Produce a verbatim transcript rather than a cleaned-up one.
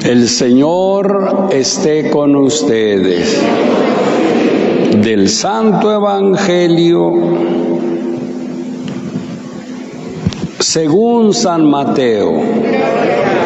El Señor esté con ustedes. Del Santo Evangelio según San Mateo.